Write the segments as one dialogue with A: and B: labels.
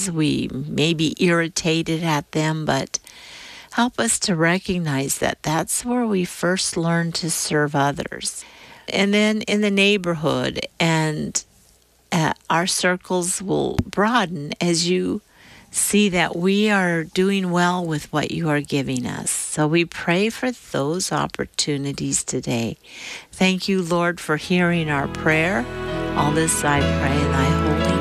A: things. We may be irritated at them, but help us to recognize that that's where we first learn to serve others. And then in the neighborhood, and our circles will broaden as you see that we are doing well with what you are giving us. So we pray for those opportunities today. Thank you, Lord, for hearing our prayer. All this I pray in thy holy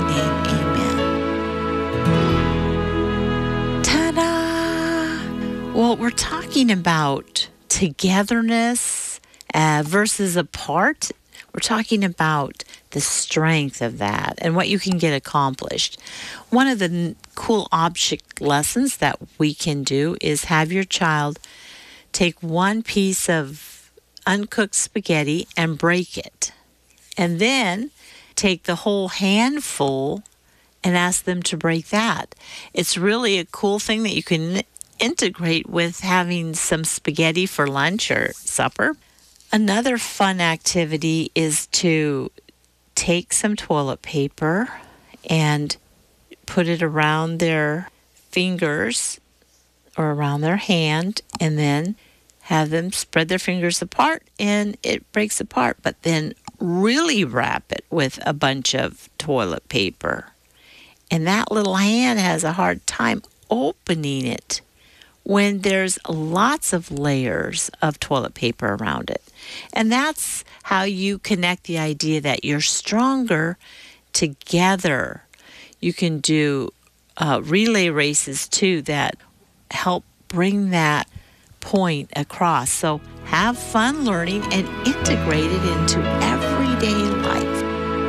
A: name. Amen. Ta-da! Well, we're talking about togetherness versus apart. We're talking about the strength of that and what you can get accomplished. One of the cool object lessons that we can do is have your child take one piece of uncooked spaghetti and break it. And then take the whole handful and ask them to break that. It's really a cool thing that you can integrate with having some spaghetti for lunch or supper. Another fun activity is to take some toilet paper and put it around their fingers or around their hand, and then have them spread their fingers apart and it breaks apart. But then really wrap it with a bunch of toilet paper. And that little hand has a hard time opening it when there's lots of layers of toilet paper around it. And that's how you connect the idea that you're stronger together. You can do relay races too that help bring that point across. So have fun learning and integrate it into everyday life.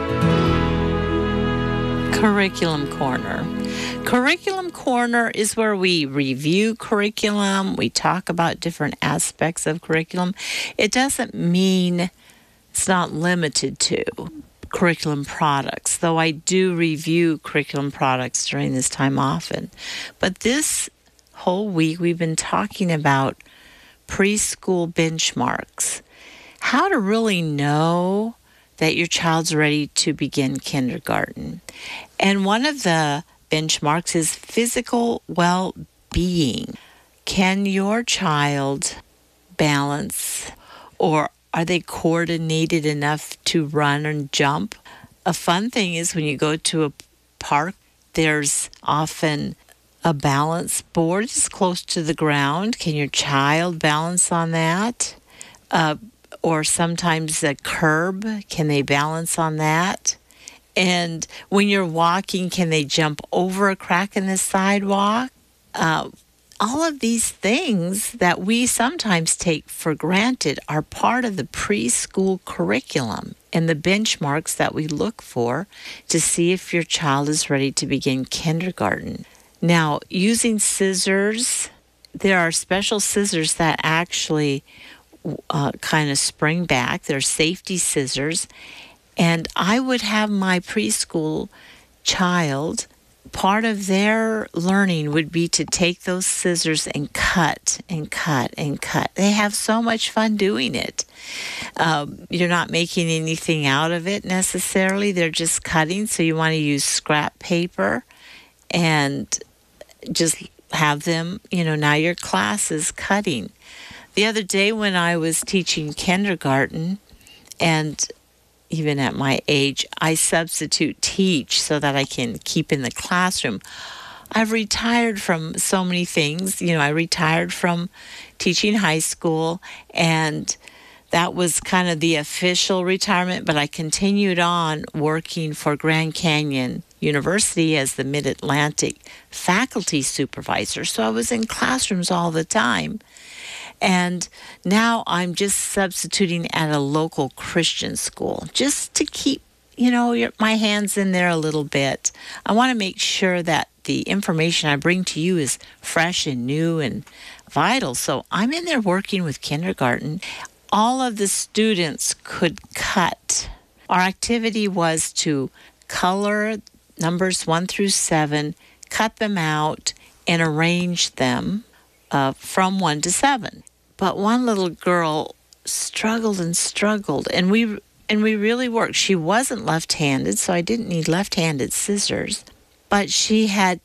A: Curriculum Corner. Curriculum Corner is where we review curriculum. We talk about different aspects of curriculum. It doesn't mean it's not limited to curriculum products, though I do review curriculum products during this time often. But this whole week we've been talking about preschool benchmarks, how to really know that your child's ready to begin kindergarten. And one of the benchmarks is physical well-being. Can your child balance, or are they coordinated enough to run and jump? A fun thing is when you go to a park, there's often a balance board is close to the ground. Can your child balance on that? Or sometimes a curb, can they balance on that? And when you're walking, can they jump over a crack in the sidewalk? All of these things that we sometimes take for granted are part of the preschool curriculum and the benchmarks that we look for to see if your child is ready to begin kindergarten. Now, using scissors, there are special scissors that actually kind of spring back. They're safety scissors. And I would have my preschool child, part of their learning would be to take those scissors and cut and cut and cut. They have so much fun doing it. You're not making anything out of it necessarily. They're just cutting. So you want to use scrap paper and just have them, now your class is cutting. The other day when I was teaching kindergarten, and even at my age, I substitute teach so that I can keep in the classroom. I've retired from so many things. I retired from teaching high school, and that was kind of the official retirement, but I continued on working for Grand Canyon University as the Mid-Atlantic faculty supervisor. So I was in classrooms all the time. And now I'm just substituting at a local Christian school just to keep, my hands in there a little bit. I want to make sure that the information I bring to you is fresh and new and vital. So I'm in there working with kindergarten. All of the students could cut. Our activity was to color numbers 1 through 7, cut them out, and arrange them from 1 to 7. But one little girl struggled, and we really worked. She wasn't left-handed, so I didn't need left-handed scissors. But she had